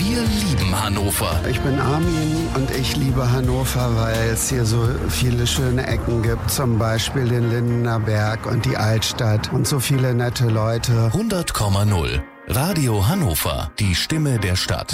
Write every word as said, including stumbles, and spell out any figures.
Wir lieben Hannover. Ich bin Armin und ich liebe Hannover, weil es hier so viele schöne Ecken gibt. Zum Beispiel den Lindener Berg und die Altstadt und so viele nette Leute. hundert Komma null. Radio Hannover. Die Stimme der Stadt.